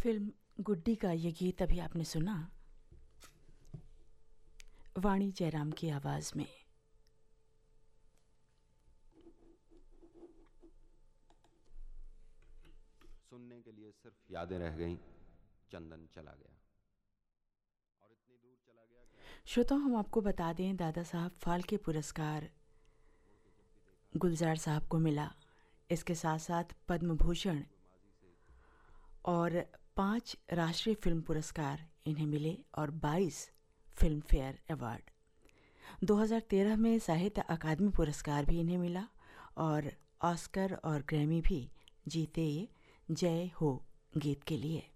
Film गुड्डी का ये गीत अभी आपने सुना, वाणी जयराम की आवाज में। सुनने के लिए सिर्फ यादें रह गईं, चंदन चला गया और इतनी दूर चला गया कि श्रोताओं, हम आपको बता दें, दादा साहब फाल्के पुरस्कार गुलजार साहब को मिला। इसके साथ साथ पद्म भूषण और 5 राष्ट्रीय फिल्म पुरस्कार इन्हें मिले और 22 फिल्म फेयर अवार्ड। 2013 में साहित्य अकादमी पुरस्कार भी इन्हें मिला और ऑस्कर और ग्रैमी भी जीते, जय हो गीत के लिए।